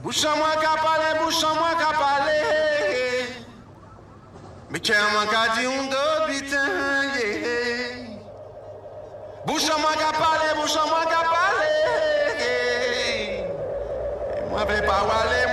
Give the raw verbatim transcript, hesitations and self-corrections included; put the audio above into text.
Bouche à moi qu'a parlé, bouche à moi qu'a parlé. Mais qu'est-ce qu'a dit on doit putain, yeah. Bouche à moi qu'a parlé, bouche à moi qu'a parlé. Moi, je vais pas aller.